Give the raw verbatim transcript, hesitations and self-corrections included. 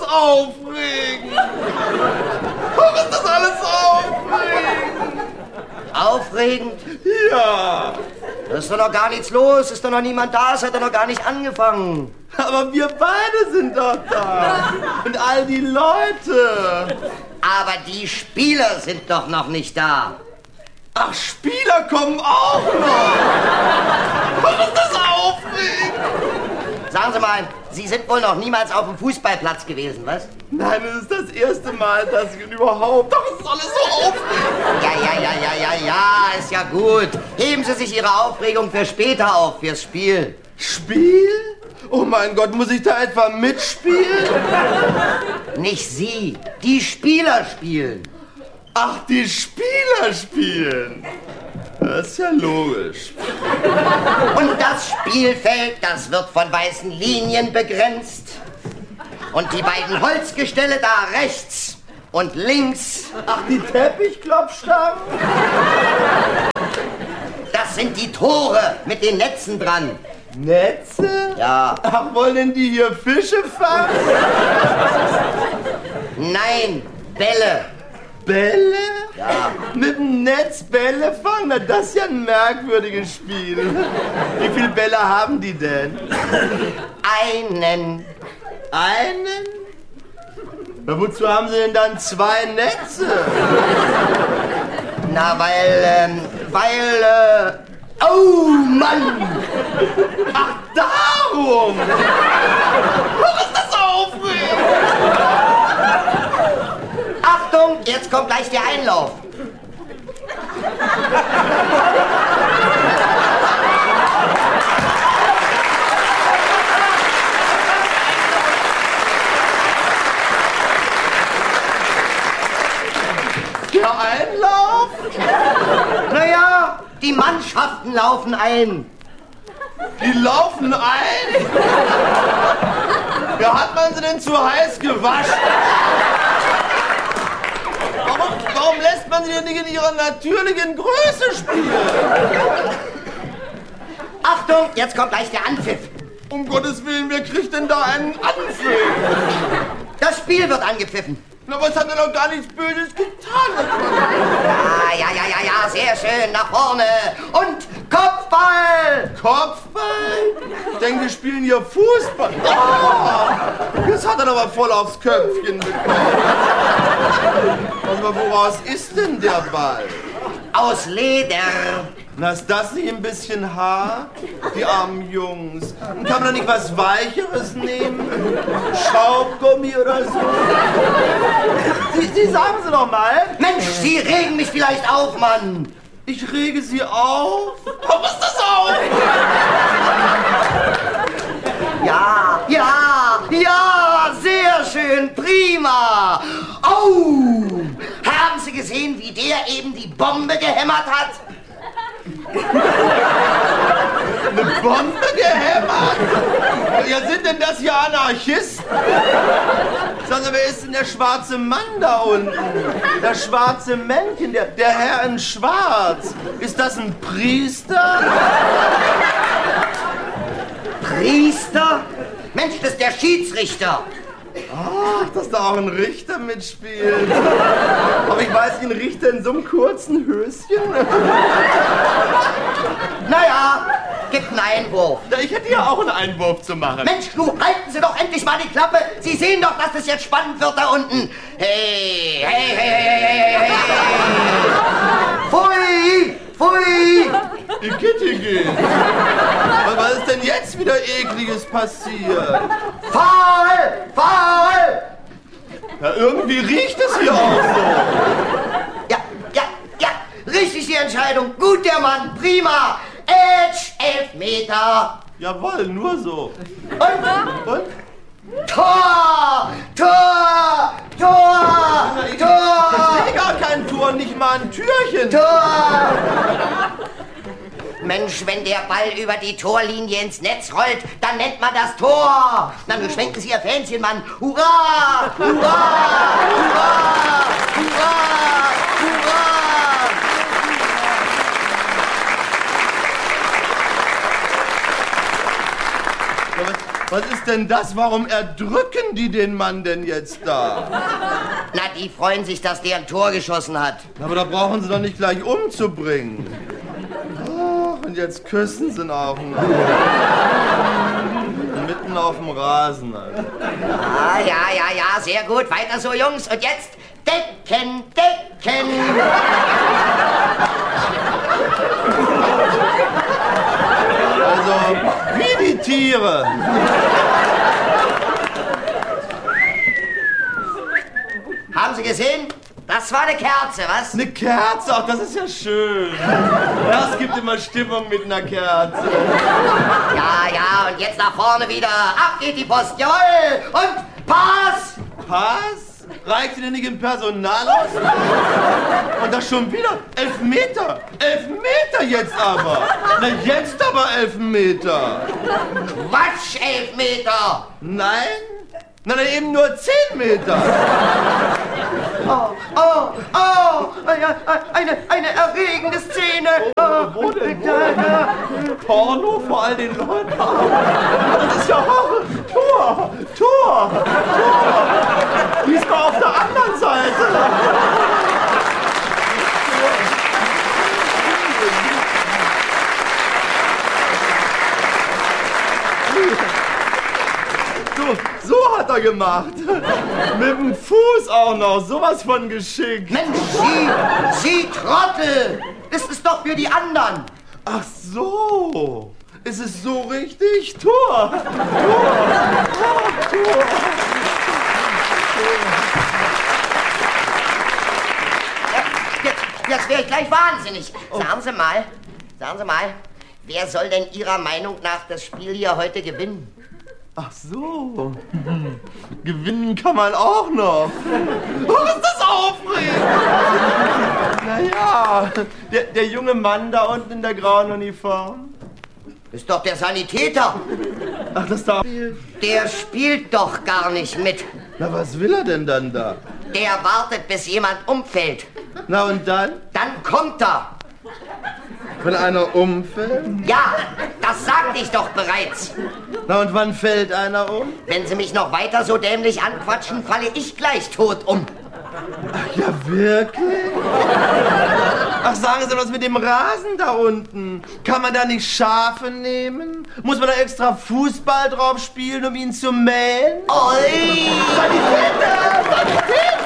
aufregend? Warum ist das alles aufregend? Aufregend? Ja. Da ist doch noch gar nichts los, ist doch noch niemand da, es hat doch noch gar nicht angefangen. Aber wir beide sind doch da. Und all die Leute. Aber die Spieler sind doch noch nicht da. Ach, Spieler kommen auch noch. Warum ist das aufregend? Sagen Sie mal, Sie sind wohl noch niemals auf dem Fußballplatz gewesen, was? Nein, das ist das erste Mal, dass ich überhaupt... Doch, es ist alles so aufregend. Ja, ja, ja, ja, ja, ja, ist ja gut. Heben Sie sich Ihre Aufregung für später auf, fürs Spiel. Spiel? Oh mein Gott, muss ich da etwa mitspielen? Nicht Sie, die Spieler spielen. Ach, die Spieler spielen. Das ist ja logisch. Und das Spielfeld, das wird von weißen Linien begrenzt. Und die beiden Holzgestelle da rechts und links. Ach, die Teppichklopfstangen? Das sind die Tore mit den Netzen dran. Netze? Ja. Ach, wollen denn die hier Fische fangen? Nein, Bälle. Bälle? Ja. Mit dem Netz Bälle fangen? Na, das ist ja ein merkwürdiges Spiel. Wie viele Bälle haben die denn? Einen. Einen? Na, wozu haben sie denn dann zwei Netze? Na, weil, ähm, weil, äh, oh, Mann! Ach, darum! Warum ist das aufregend? Achtung, jetzt kommt gleich der Einlauf. Der Einlauf? Naja, die Mannschaften laufen ein. Die laufen ein? Ja, hat man sie denn zu heiß gewaschen? Warum, warum lässt man sie denn nicht in ihrer natürlichen Größe spielen? Achtung, jetzt kommt gleich der Anpfiff. Um Gottes Willen, wer kriegt denn da einen Anpfiff? Das Spiel wird angepfiffen. Na, aber es hat er doch gar nichts Böses getan. Ja, ja, ja, ja, ja, sehr schön, nach vorne. Und Kopfball! Kopfball? Ich denke, wir spielen hier Fußball. Oh, das hat er aber voll aufs Köpfchen bekommen. Aber woraus ist denn der Ball? Aus Leder. Na, ist das nicht ein bisschen hart? Die armen Jungs. Und kann man da nicht was Weicheres nehmen? Schaumgummi oder so? Sie, Sie sagen Sie doch mal. Mensch, Sie regen mich vielleicht auf, Mann. Ich rege Sie auf? Warum ist das auf? Ja, ja, ja, sehr schön, prima. Oh, haben Sie gesehen, wie der eben die Bombe gehämmert hat? Eine Bombe gehämmert? Ja, sind denn das hier Anarchisten? Sagen Sie, wer ist denn der schwarze Mann da unten? Das schwarze Männchen, der, der Herr in Schwarz. Ist das ein Priester? Priester? Mensch, das ist der Schiedsrichter. Ach, dass da auch ein Richter mitspielt. Aber ich weiß nicht, ein Richter in so einem kurzen Höschen? Naja, gibt einen Einwurf. Ja, ich hätte ja auch einen Einwurf zu machen. Mensch, du, halten Sie doch endlich mal die Klappe. Sie sehen doch, dass das jetzt spannend wird da unten. Hey, hey, hey, hey, hey, hey. Pfui, pfui. Die Kitty geht. Was ist denn jetzt wieder Ekliges passiert? Faul, faul. Ja, irgendwie riecht es hier auch so. Ja, ja, ja, richtig die Entscheidung. Gut, der Mann, prima. Edge, elf Meter. Jawohl, nur so. Und? Und? Tor, Tor, Tor, Ich Tor, sehe gar kein Tor, nicht mal ein Türchen. Tor. Mensch, wenn der Ball über die Torlinie ins Netz rollt, dann nennt man das Tor. Na, nun schwenken Sie Ihr Fähnchen, Mann. Hurra, hurra, hurra, hurra, hurra. Ja, was, Was ist denn das? Warum erdrücken die den Mann denn jetzt da? Na, die freuen sich, dass der ein Tor geschossen hat. Aber da brauchen sie doch nicht gleich umzubringen. Oh, und jetzt küssen sie ihn auch noch. Mitten auf dem Rasen. Alter. Ah, ja, ja, ja, sehr gut. Weiter so, Jungs. Und jetzt Decken, Decken. Also, wie die Tiere. Haben Sie gesehen? Das war eine Kerze, was? Eine Kerze, ach, das ist ja schön. Das gibt immer Stimmung mit einer Kerze. Ja, ja, und jetzt nach vorne wieder. Ab geht die Post, jawohl. Und Pass. Pass? Reicht sie denn nicht im Personalaus? Und das schon wieder? Elf Meter! Elf Meter jetzt aber! Na, jetzt aber elf Meter! Quatsch, elf Meter. Nein? Na, dann eben nur zehn Meter! Oh, oh, oh, eine, eine, eine erregende Szene. Oh, wo denn? Wo denn? Porno vor all den Leuten? Das ist ja Horror! Tor! Tor! Tor! Die ist doch auf der anderen Seite! So hat er gemacht. Mit dem Fuß auch noch. Sowas von geschickt. Mensch, Sie, Sie Trottel. Das ist doch für die anderen. Ach so. Ist es so richtig? Tor. Tor. Tor. Tor. Jetzt, jetzt wäre ich gleich wahnsinnig. Sagen Sie mal, sagen Sie mal, wer soll denn Ihrer Meinung nach das Spiel hier heute gewinnen? Ach so. Gewinnen kann man auch noch. Oh, ist das aufregend. Naja, der, der junge Mann da unten in der grauen Uniform. Ist doch der Sanitäter. Ach, das da. Der spielt doch gar nicht mit. Na, was will er denn dann da? Der wartet, bis jemand umfällt. Na und dann? Dann kommt er. Wenn einer umfällt? Ja, das sagte ich doch bereits. Na und wann fällt einer um? Wenn Sie mich noch weiter so dämlich anquatschen, falle ich gleich tot um. Ach ja, wirklich? Ach, sagen Sie was mit dem Rasen da unten? Kann man da nicht Schafe nehmen? Muss man da extra Fußball drauf spielen, um ihn zu mähen? Oi! Sanitäter! Sanitäter!